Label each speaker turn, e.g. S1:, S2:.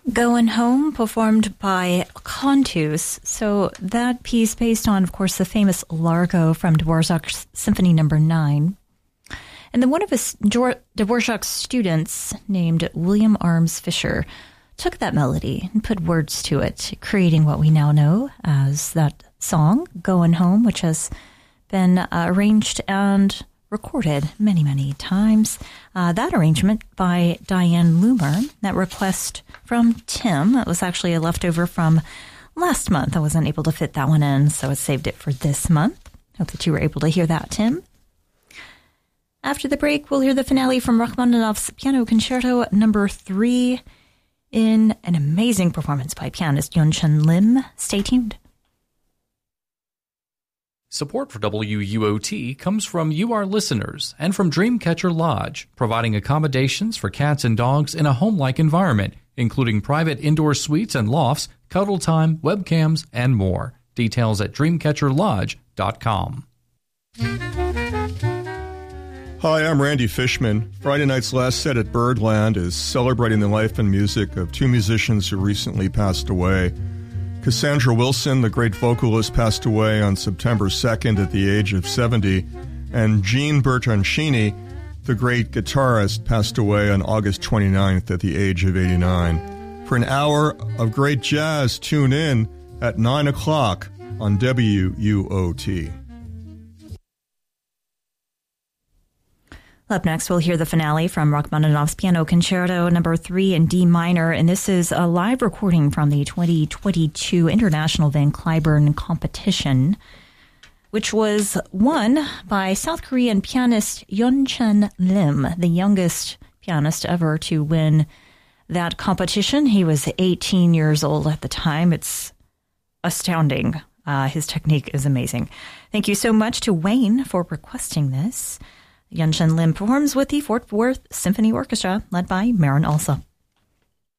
S1: Going Home, performed by Contus. So that piece based on, of course, the famous Largo from Dvorak's Symphony No. 9. And then one of his Dvorak's students, named William Arms Fisher, took that melody and put words to it, creating what we now know as that song, Going Home, which has been arranged and recorded many, many times. That arrangement by Diane Loomer, that request from Tim, that was actually a leftover from last month. I wasn't able to fit that one in, so I saved it for this month. Hope that you were able to hear that, Tim. After the break, we'll hear the finale from Rachmaninoff's Piano Concerto No. 3 in an amazing performance by pianist Yunchen Lim. Stay tuned.
S2: Support for WUOT comes from you, our listeners, and from Dreamcatcher Lodge, providing accommodations for cats and dogs in a home-like environment, including private indoor suites and lofts, cuddle time, webcams, and more. Details at dreamcatcherlodge.com.
S3: Hi, I'm Randy Fishman. Friday night's last set at Birdland is celebrating the life and music of two musicians who recently passed away. Cassandra Wilson, the great vocalist, passed away on September 2nd at the age of 70, and Gene Bertoncini, the great guitarist, passed away on August 29th at the age of 89. For an hour of great jazz, tune in at 9 o'clock on WUOT.
S1: Up next, we'll hear the finale from Rachmaninoff's Piano Concerto No. 3 in D minor, and this is a live recording from the 2022 International Van Cliburn competition, which was won by South Korean pianist Yunchen Lim, the youngest pianist ever to win that competition. He was 18 years old at the time. It's astounding. His technique is amazing. Thank you so much to Wayne for requesting this. Yunchen Lim performs with the Fort Worth Symphony Orchestra, led by Marin Alsa.